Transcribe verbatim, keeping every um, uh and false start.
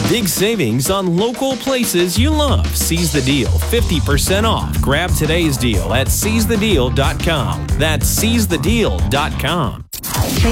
Big savings on local places you love. Seize the deal. fifty percent off. Grab today's deal at seize the deal dot com. That's seize the deal dot com.